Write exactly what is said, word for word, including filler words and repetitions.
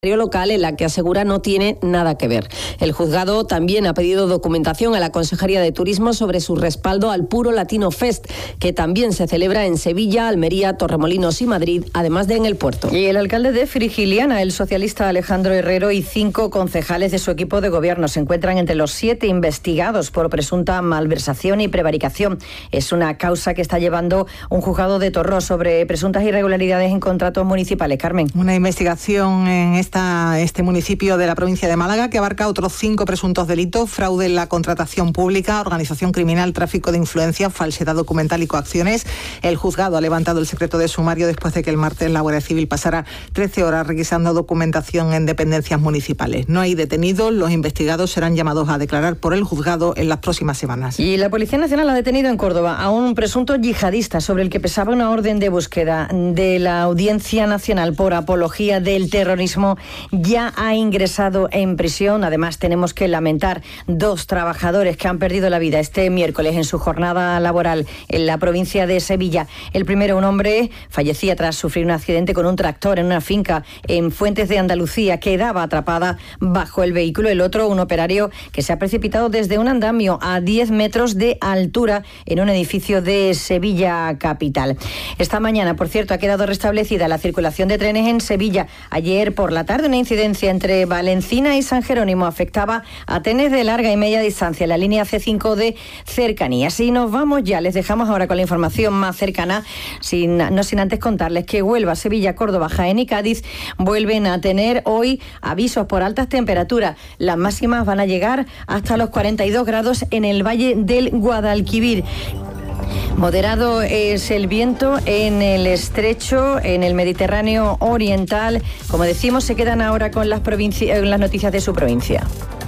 local en la que asegura no tiene nada que ver. El juzgado también ha pedido documentación a la Consejería de Turismo sobre su respaldo al Puro Latino Fest, que también se celebra en Sevilla, Almería, Torremolinos y Madrid, además de en el puerto. Y el alcalde de Frigiliana, el socialista Alejandro Herrero, y cinco concejales de su equipo de gobierno se encuentran entre los siete investigados por presunta malversación y prevaricación. Es una causa que está llevando un juzgado de Torró sobre presuntas irregularidades en contratos municipales. Carmen. Una investigación en esta este municipio de la provincia de Málaga que abarca otros cinco presuntos delitos: fraude en la contratación pública, organización criminal, tráfico de influencia, falsedad documental y coacciones. El juzgado ha levantado el secreto de sumario después de que el martes la Guardia Civil pasara trece horas requisando documentación en dependencias municipales. No hay detenidos, los investigados serán llamados a declarar por el juzgado en las próximas semanas. Y la Policía Nacional ha detenido en Córdoba a un presunto yihadista sobre el que pesaba una orden de búsqueda de la Audiencia Nacional por apología del terrorismo. Ya ha ingresado en prisión. Además, tenemos que lamentar dos trabajadores que han perdido la vida este miércoles en su jornada laboral en la provincia de Sevilla. El primero, un hombre, fallecía tras sufrir un accidente con un tractor en una finca en Fuentes de Andalucía. Quedaba atrapada bajo el vehículo. El otro, un operario que se ha precipitado desde un andamio a diez metros de altura en un edificio de Sevilla capital. Esta mañana, por cierto, ha quedado restablecida la circulación de trenes en Sevilla. Ayer por la tarde, una incidencia entre Valencina y San Jerónimo afectaba a trenes de larga y media distancia, la línea C cinco de cercanías. Y nos vamos ya, les dejamos ahora con la información más cercana, sin, no sin antes contarles que Huelva, Sevilla, Córdoba, Jaén y Cádiz vuelven a tener hoy avisos por altas temperaturas. Las máximas van a llegar hasta los cuarenta y dos grados en el Valle del Guadalquivir. Moderado es el viento en el estrecho, en el Mediterráneo oriental. Como decimos, se quedan ahora con las, provinci- las noticias de su provincia.